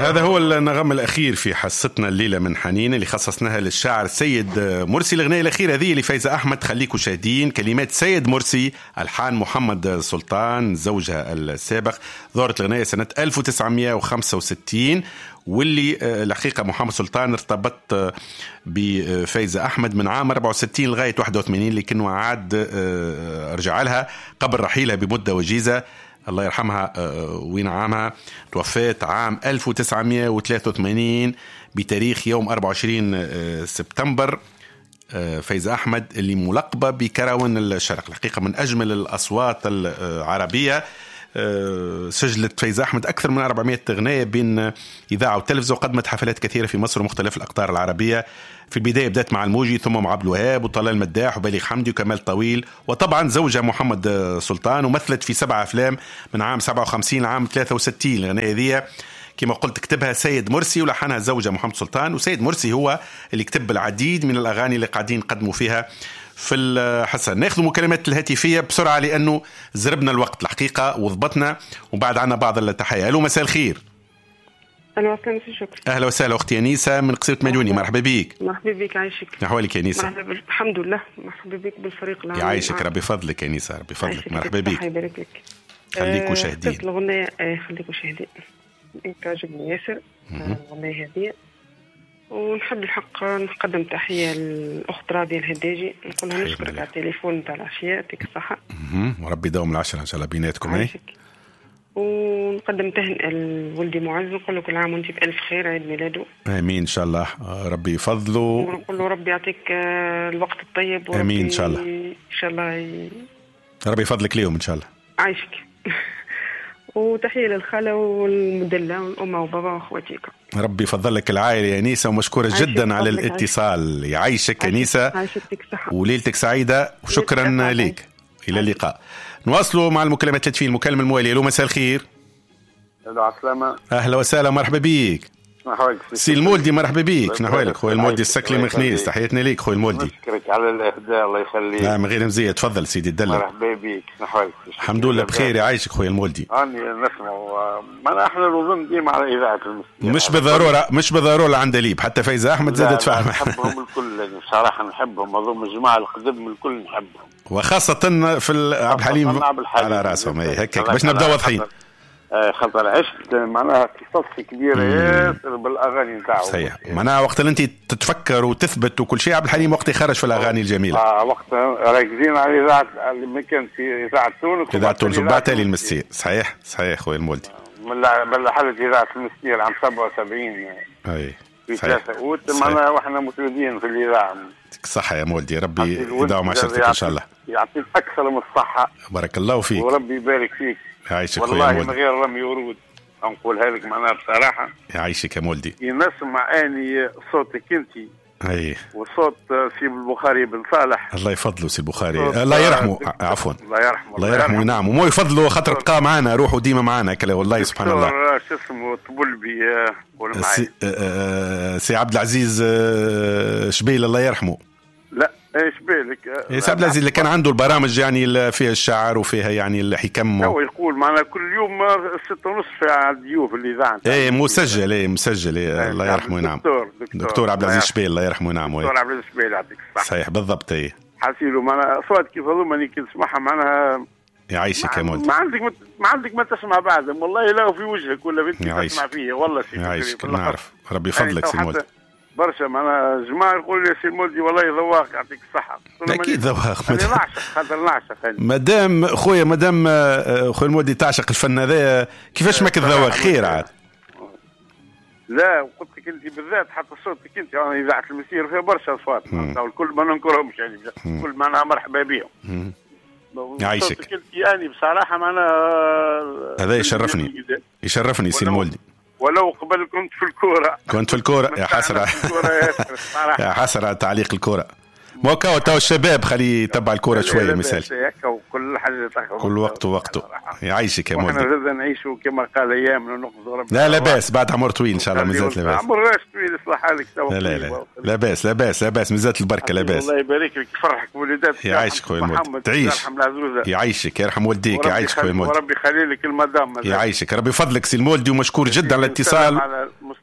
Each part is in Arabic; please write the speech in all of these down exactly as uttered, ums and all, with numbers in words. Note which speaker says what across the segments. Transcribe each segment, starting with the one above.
Speaker 1: هذا هو النغم الأخير في حصتنا الليلة من حنين اللي خصصناها للشاعر السيد مرسي. الأغنية الأخيرة هذه لفايزة أحمد، خليكوا شاهدين، كلمات سيد مرسي، ألحان محمد سلطان زوجها السابق. ظهرت الأغنية سنة ألف وتسعمائة وخمسة وستين، واللي الحقيقة محمد سلطان ارتبط بفايزة أحمد من عام أربعة وستين لغاية واحد وثمانين، لكنه عاد رجع لها قبل رحيلها بمدة وجيزة الله يرحمها وينعمها. توفيت عام ألف وتسعمائة وثلاثة وثمانين بتاريخ يوم أربعة وعشرين سبتمبر. فايزة أحمد اللي ملقبة بكروان الشرق، الحقيقة من أجمل الأصوات العربية. سجلت فايزة أحمد أكثر من أربعمائة أغنية بين إذاعة وتلفزيون، وقدمت حفلات كثيرة في مصر ومختلف الأقطار العربية. في البداية بدأت مع الموجي، ثم مع عبد الوهاب وطلال مداح وبليغ حمدي وكمال طويل، وطبعا زوجها محمد سلطان. ومثلت في سبع أفلام من عام سبعة وخمسين لعام ثلاثة وستين. الأغنية ذي كما قلت كتبها سيد مرسي ولحنها زوجها محمد سلطان. وسيد مرسي هو اللي كتب العديد من الأغاني اللي قاعدين نقدموا فيها في الحسن. ناخذ مكالمات الهاتفية بسرعة لأنه زربنا الوقت الحقيقة وضبطنا، وبعد عنا بعض التحية. ألو مساء الخير.
Speaker 2: أهلا وسهلا شكرا.
Speaker 1: أهلا وسهلا أختي أنيسة من قصيرة مديوني، مرحبا بيك.
Speaker 2: مرحبا بك، عايشك.
Speaker 1: أحوالك يا أنيسة؟
Speaker 2: مرحبا، الحمد لله. مرحبا بك بالفريق العام.
Speaker 1: يعيشك ربي فضلك يا أنيسة، ربي فضلك. مرحبا بك.
Speaker 2: يبارك لك.
Speaker 1: خليكوا شاهدين.
Speaker 2: آه الأغنية آه خليكوا شاهدين. أنت عجبني ياسر الأغنية هذه، ونحب الحق نقدم تحية للأخت راضية الهداجي، نقولها نشكرك على التليفون تاع العشية، يعطيك الصحة
Speaker 1: وربي يداوم العشرة إن شاء الله بيناتكم. أي
Speaker 2: ونقدم تهنئة لولدي معز، نقول له كل عام وانت بألف خير، عيد ميلاده.
Speaker 1: آمين إن شاء الله، ربي يفضله،
Speaker 2: ونقول له ربي يعطيك الوقت الطيب.
Speaker 1: آمين إن شاء الله.
Speaker 2: إن شاء الله ي...
Speaker 1: ربي يفضلك ليهم إن شاء الله.
Speaker 2: عايشك. وتحية للخالة والمدلة والأمة وبابا وأخواتيك.
Speaker 1: ربي يفضل لك العائلة يا نيسة، ومشكورة جدا على الاتصال. يعيشك يا نيسة، وليلتك سعيدة، وشكرا لك. إلى اللقاء. نواصلوا مع المكالمات التلفزيون. المكالمة الموالية. لو مساء الخير.
Speaker 3: السلامة.
Speaker 1: أهلا وسهلا، مرحبا بيك. سي المولدي، مرحبا بيك. نحوالك خويا المولدي السكلي من خنيس، تحياتنا ليك خويا المولدي.
Speaker 3: نشكرك على الإهداء، الله يخليك.
Speaker 1: نعم غير مزية، تفضل سيدي الدلة.
Speaker 3: مرحبا بيك. نحوالك.
Speaker 1: الحمد لله بخير، يعيشك خويا المولدي.
Speaker 3: أنا نسمع، ما احنا نظن ديما على إذاعة المسجد.
Speaker 1: مش بالضرورة مش بالضرورة عندليب، حتى فايزة أحمد زادت فاهمة.
Speaker 3: نحبهم الكل بصراحة، نحبهم، أظن الجماعة القدم الكل نحبهم،
Speaker 1: وخاصة في عبد الحليم على راسهم. اي هيك باش نبدأ واضحين.
Speaker 3: خاطر عشت معناها قصص كبيرة ياسر بالأغاني نتاعو.
Speaker 1: صحيح، معناها وقت اللي انت تتفكر وتثبت وكل شيء، عبد الحليم وقت يخرج في الأغاني الجميلة.
Speaker 3: اه وقت راكزين على إذاعة اللي كان في إذاعة تونس.
Speaker 1: إذاعة تونس وبعد تالي المسير. صحيح صحيح خويا المولدي.
Speaker 3: من حلت إذاعة المسير عام سبعة وسبعين.
Speaker 1: أي
Speaker 3: في ثلاثة أوت معنا وإحنا متواجدين في الإذاعة.
Speaker 1: صحة يا مولدي، ربي يداوم عشرتك إن شاء الله.
Speaker 3: يعطيك أكثر من الصحة.
Speaker 1: بارك الله فيك.
Speaker 3: وربي يبارك فيك.
Speaker 1: يعيشك
Speaker 3: والله من غير رمي ورود نقولها لك معناها بصراحة.
Speaker 1: يعيشك يا مولدي.
Speaker 3: ينسمع اني صوتك انت.
Speaker 1: اي
Speaker 3: وصوت سي البخاري بن صالح،
Speaker 1: الله يفضله سي البخاري، الله يرحمه، عفوا
Speaker 3: الله يرحمه
Speaker 1: الله يرحمه وينعمه، ومو يفضله خاطر بقى معنا روحه ديما معنا كلا والله سبحان الله.
Speaker 3: شو اسمه طبلبي ولا
Speaker 1: سي, سي عبد العزيز شبيل الله يرحمه.
Speaker 3: لا ايش بالك
Speaker 1: يا سي عبد العزيز اللي كان عنده البرامج يعني فيها الشعر وفيها يعني الحكم،
Speaker 3: هو يقول معنا كل يوم ستة ونصف على الضيوف اللي اذاعه.
Speaker 1: ايه مسجل، ايه مسجل، إيه الله يرحمه وينعمه. دكتور, دكتور, دكتور عبد العزيز شبيل الله يرحمه وينعمه.
Speaker 3: دكتور عبد العزيز شبيل يعطيك الصحة.
Speaker 1: صحيح بالضبط. ايه
Speaker 3: حاسيله معنا اصوات كيف هذوما اللي كنسمعها معناها
Speaker 1: يعيشك يا مولدي.
Speaker 3: ما عندك ما عندك ما تسمع بعدهم والله، لا في وجهك ولا بنتك تسمع فيه والله سي
Speaker 1: يعيشك. نعرف ربي يفضلك سي مولدي.
Speaker 3: برشا معنا جماعة يقول لي سي مولدي والله ذواق يعطيك الصحة.
Speaker 1: أكيد ذواق.
Speaker 3: أنا نعشق خاطر نعشق.
Speaker 1: مادام خويا مادام خويا المولدي تعشق الفن هذا كيفاش ما كذواق خير عاد.
Speaker 3: لا وقلت لك أنت بالذات حتى صوتك أنت أنا إذاعة المسير فيها برشا أصوات والكل ما ننكرهمش يعني كل معناها مرحبا بهم.
Speaker 1: يعيشك.
Speaker 3: صوتك أنت يعني بصراحة معنا
Speaker 1: هذا يشرفني يشرفني سي المولدي.
Speaker 3: ولو قبل كنت في الكورة.
Speaker 1: كنت في الكورة يا حسرة. يا حسرة تعليق الكورة. موكا وتو الشباب خلي يتبع الكورة شوية مثال.
Speaker 3: كل حاجة
Speaker 1: كل وقت ووقته. يعيشك يا مولدي.
Speaker 3: احنا لازم نعيشوا كما قال ايامنا نقضوا ربنا.
Speaker 1: لا لا باس بعد عمر طويل ان شاء الله مازالت لا باس.
Speaker 3: عمر راس طويل يصلح حالك تو.
Speaker 1: لا لا لا لا باس لا باس لا باس مازالت البركة لا باس.
Speaker 3: الله يبارك لك يفرحك بوليداتك.
Speaker 1: يعيشك خويا المولدي. تعيش. يعيشك يرحم والديك. يعيشك خويا المولدي.
Speaker 3: وربي يخلي لك المدام.
Speaker 1: يعيشك ربي فضلك سي المولدي ومشكور جدا على الاتصال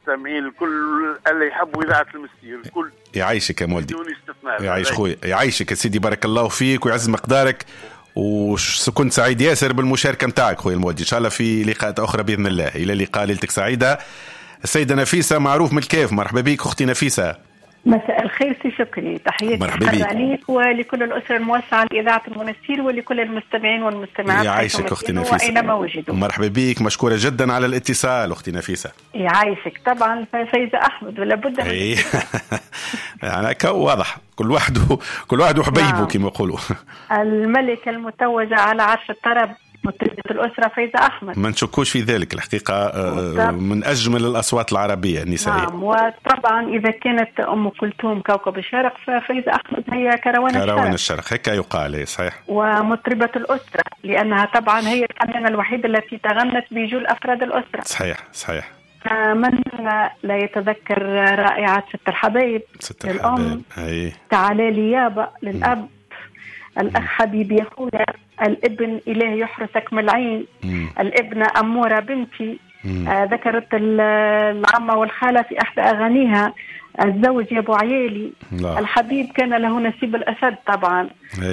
Speaker 3: المستمعين الكل اللي يحبوا إذاعة المسير الكل.
Speaker 1: يعيشك يا مولدي،
Speaker 3: بدون استثناء.
Speaker 1: يعيش خويا، يعيشك يا سيدي، بارك الله فيك ويعز مقدارك، وكنت سعيد ياسر بالمشاركة متاعك خويا المولدي. إن شاء الله في لقاءات أخرى بإذن الله. إلى لقاء، ليلتك سعيدة. السيدة نفيسة معروف من الكيف، مرحبا بك أختي نفيسة.
Speaker 4: مساء الخير سي شكري، تحياتي عليك ولكل الأسرة الموسعة لإذاعة المنسير ولكل المستمعين والمستمعات.
Speaker 1: يعيشك أختي نفيسة
Speaker 4: وأينما وجدوا.
Speaker 1: مرحبا بك، مشكورة جدا على الاتصال أختي نفيسة.
Speaker 4: يعيشك. طبعا فايزة أحمد ولا بد من
Speaker 1: يعني واضح، كل واحد كل واحد وحبيبه
Speaker 4: نعم.
Speaker 1: كما يقولوا.
Speaker 4: الملكة المتوجة على عرش الطرب مطربة الأسرة فايزة أحمد،
Speaker 1: ما نشكوش في ذلك الحقيقة، من أجمل الأصوات العربية النسائية.
Speaker 4: نعم. وطبعا إذا كانت أم كلثوم كوكب الشرق ففايزة أحمد هي كروان الشرق.
Speaker 1: كروان الشرق هيك يقال، صحيح.
Speaker 4: ومطربة الأسرة لأنها طبعا هي الفنانة الوحيدة التي تغنت بجول أفراد الأسرة.
Speaker 1: صحيح صحيح.
Speaker 4: من لا يتذكر رائعة ست الحبايب
Speaker 1: ست الحبايب، أي
Speaker 4: تعالى لي يابا للأب، الأخ حبيبي يا خويا، الابن إله يحرسك من العين، الابنة أمورة بنتي. آه ذكرت العمة والخالة في أحد أغانيها، الزوج يا أبو عيالي، لا. الحبيب كان له نسيب الأسد طبعا.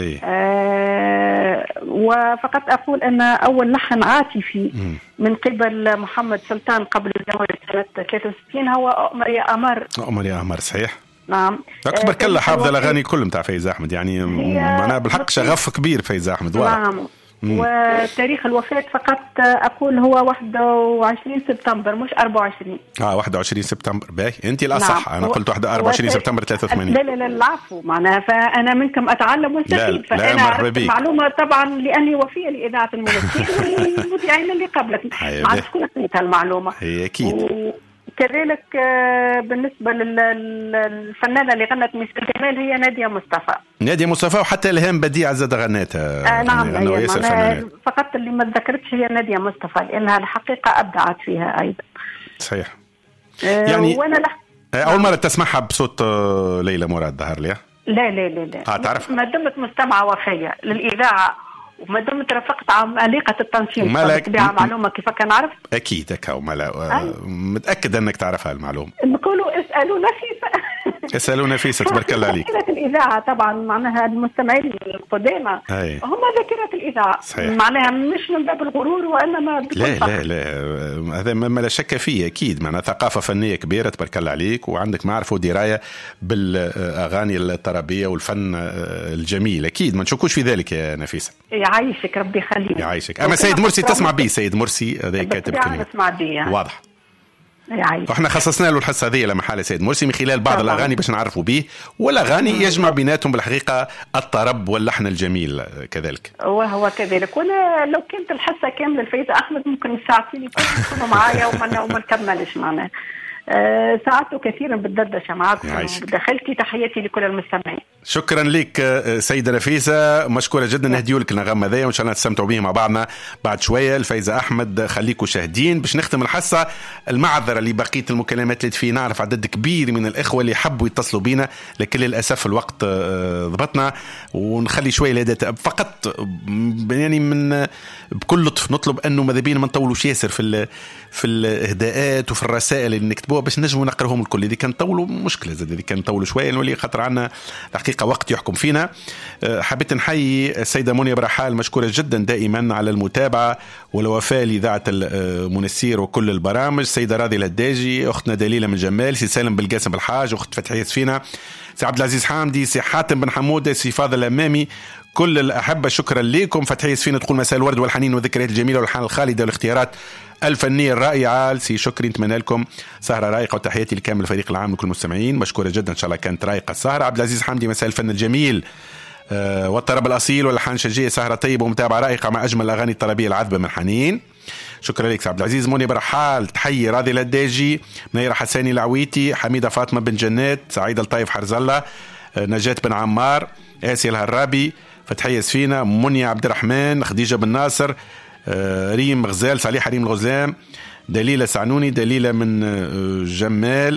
Speaker 4: آه وفقط أقول أن أول لحن عاطفي مم. من قبل محمد سلطان قبل الزواج سنة ثلاثة وستين هو أؤمر يا أمر.
Speaker 1: أؤمر يا أمر، صحيح.
Speaker 4: نعم.
Speaker 1: أكبر كلا حافظة الأغاني كلهم تاع فايزة أحمد، يعني أنا بالحق شغف كبير فايزة أحمد.
Speaker 4: نعم. وتاريخ الوفاة فقط أقول هو واحد وعشرين سبتمبر مش أربعة وعشرين.
Speaker 1: آه واحد وعشرين سبتمبر، باهي أنت الأصح. نعم. أنا قلت واحد أربعة وعشرين سبتمبر ثلاثة وثمانين.
Speaker 4: لا لا لا العفو، معناها فأنا منكم أتعلم واستفيد، فأنا عرفت معلومة طبعا لأني وفية لإذاعة المنسير والمذيعين اللي قبلك، ما شكون أعطيتها المعلومة.
Speaker 1: هي أكيد. و...
Speaker 4: كذلك بالنسبة للفنانة اللي غنت مثل جمال هي نادية مصطفى.
Speaker 1: نادية مصطفى وحتى إلهام بديع زاد غناتها.
Speaker 4: آه نعم. يعني فقط اللي ما تذكرتش هي نادية مصطفى لأنها الحقيقة أبدعت فيها أيضا.
Speaker 1: صحيح.
Speaker 4: آه يعني وأنا لح...
Speaker 1: أول مرة تسمعها بصوت ليلى مراد ظهر لي.
Speaker 4: لا لا لا لا.
Speaker 1: آه تعرف.
Speaker 4: ما دمت مستمعة وفية للإذاعة وما دمت رفقت عمالقة التنشيط بتبيع معلومة كيف كان عرف.
Speaker 1: أكيد هكا وملا أه؟ متأكد أنك تعرفها المعلومة.
Speaker 4: نقولوا اسألوا نفيسة.
Speaker 1: اسألوا نفيسة تبارك الله عليك.
Speaker 4: ذاكرة الإذاعة طبعا معناها المستمعين القدامى هم ذاكرة الإذاعة. صحيح. معناها مش من باب الغرور وإنما
Speaker 1: لا لا لا هذا ما لا شك فيه أكيد، معناها ثقافة فنية كبيرة تبارك الله عليك، وعندك معرفة ودراية بالأغاني الطربية والفن الجميل، أكيد ما نشكوش في ذلك يا نفيسة.
Speaker 4: يعيشك ربي يخليك.
Speaker 1: يعيشك. أما سيد مرسي تسمع بيه، سيد مرسي هذا كاتب كلمة
Speaker 4: يعني.
Speaker 1: واضح.
Speaker 4: يعيشك.
Speaker 1: واحنا خصصنا له الحصة هذه لما حال سيد مرسي من خلال بعض طبعا. الأغاني باش نعرفوا به، والأغاني يجمع بيناتهم بالحقيقة الطرب واللحن الجميل كذلك.
Speaker 4: وهو كذلك. وأنا لو كنت الحصة كاملة الفايزة أحمد ممكن ساعتين يكونوا معايا وما وما نكملش معنا. أه ساعدت كثيرا بالدردشة معكم ودخلتي. تحياتي لكل المستمعين.
Speaker 1: شكرا لك سيدة نفيسة، مشكورة جدا. نهديو لك النغمة ذي وإن شاء الله تستمتعوا به مع بعضنا بعد شوية. الفايزة أحمد خليكوا شاهدين باش نختم الحصة. المعذرة لبقية المكالمات اللي فيه، نعرف عدد كبير من الإخوة اللي حبوا يتصلوا بينا لكن للأسف الوقت ضبطنا، ونخلي شوية لهذا فقط يعني من بكل لطف نطلب أنه ماذا بينا ما نطولوش ياسر في في الإهداءات وفي الرسائل اللي نكتبوها باش نجموا نقرأهم الكل. إذا كان طولوا مشكلة، زاد إذا كان طولوا شوية نولي خطر عنا حقيقة وقت يحكم فينا. حبيت نحيي السيدة منيا برحال، مشكورة جدا دائما على المتابعة والوفاء لإذاعة المنسير وكل البرامج. السيدة راضي الهداجي، أختنا دليلة من جمال، سي سالم بالقاسم بالحاج، أخت فتحية ياسفينة، سي عبد العزيز حامدي، سي حاتم بن حمودة، سي فاضل الأمامي، كل الأحبة شكرا لكم. فتحية ياسفينة تقول مساء الورد والحنين والذكريات الجميلة والحان الخالدة والاختيارات الفنية الرائعة. سي شكري نتمنى لكم سهرة رايقة، وتحياتي لكامل الفريق العام لكل المستمعين، مشكورة جدا إن شاء الله كانت رايقة السهرة. عبد العزيز حمدي مساء الفن الجميل آه والطرب الأصيل والألحان شجية، سهرة طيبة ومتابعة رائقة مع أجمل الأغاني الطربية العذبة من حنين. شكرا لك عبد العزيز. مني برحال تحيي راضي الهداجي، منيرة حساني العويتي، حميدة فاطمة بن جنات، سعيدة الطيف حرزلة، آه نجاة بن عمار، آسيا الهرابي، فتحية سفينة، منيا عبد الرحمن، خديجة بن ناصر، آه ريم غزال، صالح ريم الغزلام، دليلة سعنوني، دليلة من آه جمال،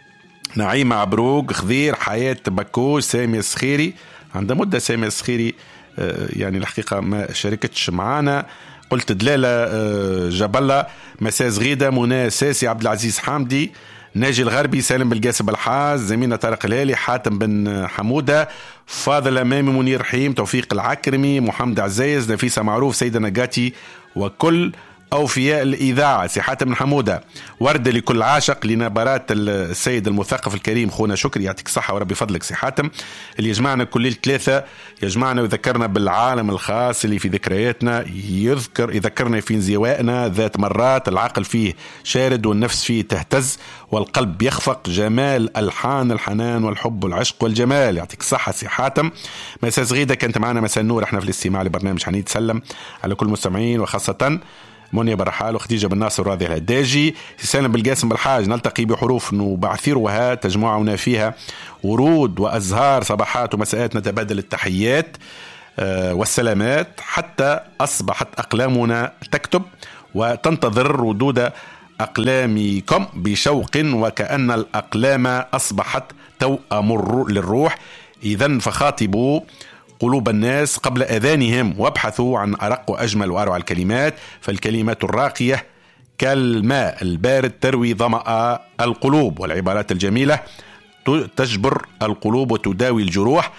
Speaker 1: نعيمة عبروق، خضير، حياة بكوش، سامي السخيري. عندها مدة سامي السخيري آه يعني الحقيقة ما شاركتش معانا. قلت دلالة آه جبلة، مساء زغيدة، منى ساسي، عبد العزيز حامدي، ناجي الغربي، سالم بالقاسم الحاج، زميلنا طارق الهالي، حاتم بن حمودة، فاضل أمامي، منير رحيم، توفيق العكرمي، محمد عزيز، نفيسة معروف، سيدة نجاتي، وكل أوفياء الإذاعة. سي حاتم بن حمودة، وردة لكل عاشق لنبرات السيد المثقف الكريم خونا شكري، يعطيك الصحة وربي فضلك سي حاتم، اللي يجمعنا كل ليلة ثلاثة، يجمعنا ويذكرنا بالعالم الخاص اللي في ذكرياتنا، يذكر يذكرنا في انزوائنا ذات مرات العقل فيه شارد والنفس فيه تهتز والقلب يخفق، جمال ألحان الحنان والحب والعشق والجمال. يعطيك الصحة سي حاتم. مساء صغيدة كانت معنا مساء النور، احنا في الاستماع لبرنامج حنين تسلم على كل المستمعين، وخاصة منيا برحال وخديجة بن ناصر وراضي الهداجي. سالم بالقاسم بالحاج، نلتقي بحروف نبعثرها تجمعنا فيها ورود وأزهار، صباحات ومساءات، نتبادل التحيات والسلامات حتى أصبحت أقلامنا تكتب وتنتظر ردود أقلامكم بشوق، وكأن الأقلام أصبحت توأم للروح. إذن فخاطبوا قلوب الناس قبل أذانهم، وابحثوا عن أرق وأجمل وأروع الكلمات، فالكلمات الراقية كالماء البارد تروي ظمأ القلوب، والعبارات الجميلة تجبر القلوب وتداوي الجروح،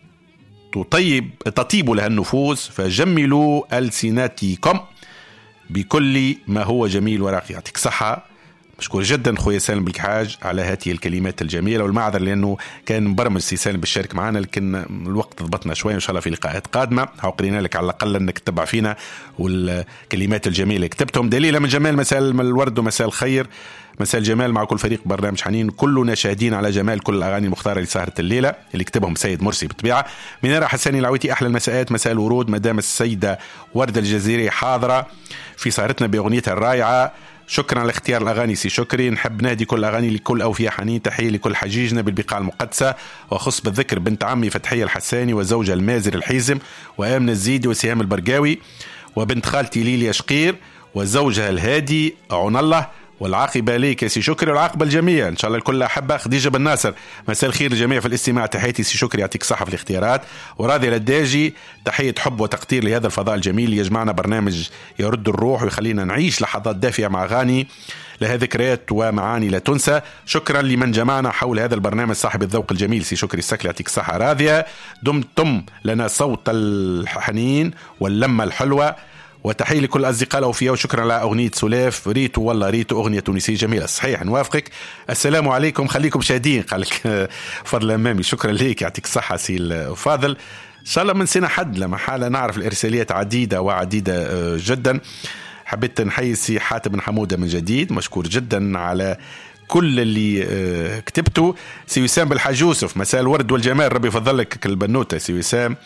Speaker 1: تطيب تطيب لها النفوس، فجملوا ألسنتكم بكل ما هو جميل وراقي. يعطيك صحة. مشكور جدا خويا سالم بالكحاج على هذه الكلمات الجميلة، والمعذر لأنه كان مبرمج سي سالم بالشارك معنا، لكن الوقت ضبطنا شوية، إن شاء الله في لقاءات قادمة عقرينا لك على الأقل أنك تتبع فينا والكلمات الجميلة كتبتهم، دليلة من جمال مساء الورد ومساء الخير، مساء الجمال مع كل فريق برنامج حنين، كلنا شاهدين على جمال كل الأغاني المختارة لسهرة الليلة اللي كتبهم سيد مرسي بالطبيعة. منيرة حساني العويتي، أحلى المساءات، مساء الورود، مدام السيدة وردة الجزيري حاضرة في سهرتنا بأغنيتها الرائعة. شكرا على اختيار الأغاني سي شكري. نحب نهدي كل أغاني لكل أوفياء حنين، تحية لكل حجيجنا بالبقاع المقدسة، وخص بالذكر بنت عمي فتحية الحساني وزوجها المازر الحيزم وآمنة الزيدي وسهام البرقاوي، وبنت خالتي ليليا شقير وزوجها الهادي عون الله، والعاقبة ليك يا سي شكري والعاقبة الجميع إن شاء الله الكل أحبة. خديجة بن ناصر، مساء الخير الجميع في الاستماع، تحياتي سي شكري يعطيك صحة في الاختيارات. وراضي الهداجي، تحية حب وتقدير لهذا الفضاء الجميل يجمعنا برنامج يرد الروح ويخلينا نعيش لحظات دافئة مع أغاني لها ذكريات ومعاني لا تنسى. شكرا لمن جمعنا حول هذا البرنامج صاحب الذوق الجميل سي شكري السكلي يعطيك صحة. راضية، دمتم لنا صوت الحنين واللمة الحلوة، وتحية لكل أصدقاء الأوفياء، وشكرا على أغنية سلاف ريتو والله ريتو، أغنية تونسية جميلة. صحيح نوافقك. السلام عليكم، خليكم شادين قالك فضل أمامي. شكرا ليك يعطيك الصحة سي الفاضل. إن شاء الله من سنة حد لما حالة نعرف الإرساليات عديدة وعديدة جدا. حبيت نحيي سي حاتم بن حمودة من جديد، مشكور جدا على كل اللي كتبته. سي وسام بالحاج يوسف، مساء الورد والجمال، ربي يفضلك البنوتة سي وسام،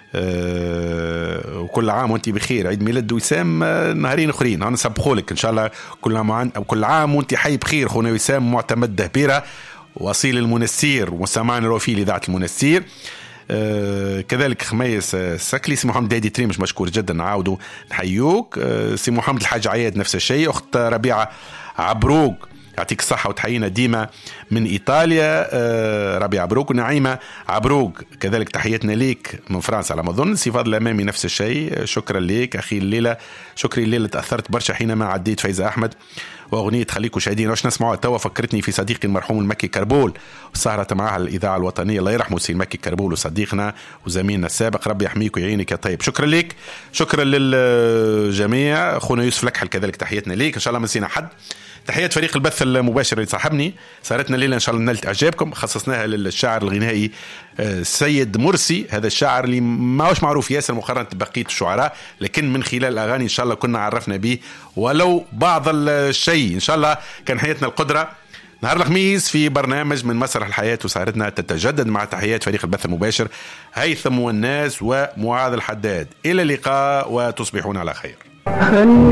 Speaker 1: أه وكل عام وانت بخير، عيد ميلاد وسام أه نهارين اخرين انا سبخولك ان شاء الله، كل عام كل عام وانت حي بخير خونا وسام، معتمد دهبيره وصيل المنسير وسمعنا روفيل اذاعه المنسير. أه كذلك خميس سكلي، سي محمد دادي تريمش مشكور جدا، نعاودوا نحيوك. أه سي محمد الحاج عياد نفس الشيء، اخت ربيعه عبروق يعطيك الصحة وتحيينا ديما من إيطاليا. آه ربيع عبروك، ونعيمة عبروك كذلك تحياتنا ليك من فرنسا على ما أظن. سي فاضل الأمامي نفس الشيء، شكرا ليك أخي الليلة، شكري الليلة تأثرت برشا حينما عديت فايزة أحمد وأغنية خليكوا شاهدين واش نسمعوا توا، فكرتني في صديقي المرحوم المكي كربول وسهرة معها الإذاعة الوطنية، الله يرحمه سي المكي كربول وصديقنا وزميلنا السابق، ربي يحميك ويعينك يا طيب. شكرا لك، شكرا للجميع. أخونا يوسف لكحل كذلك تحياتنا ليك، إن شاء الله ما نسينا حد. تحيات فريق البث المباشر اللي صاحبني، سهرتنا الليلة إن شاء الله نالت إعجابكم، خصصناها للشاعر الغنائي سيد مرسي، هذا الشاعر اللي ما هوش معروف ياسر مقارنة بقية الشعراء، لكن من خلال الأغاني إن شاء الله كنا عرفنا به ولو بعض الشيء. إن شاء الله كان حياتنا القدرة نهار الخميس في برنامج من مسرح الحياة، وسهرتنا تتجدد مع تحيات فريق البث المباشر هيثم والناس ومعاذ الحداد. إلى اللقاء وتصبحون على خير.